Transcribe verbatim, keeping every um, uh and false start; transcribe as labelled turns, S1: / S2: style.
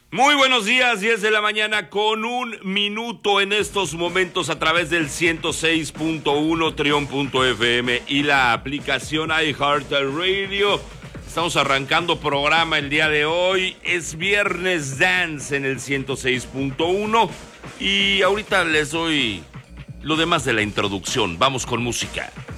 S1: Muy buenos días, diez de la mañana con un minuto en estos momentos a través del ciento seis punto uno Trión punto F M y la aplicación iHeartRadio. Estamos arrancando programa el día de hoy, es Viernes Dance en el ciento seis punto uno y ahorita les doy lo demás de la introducción. Vamos con música.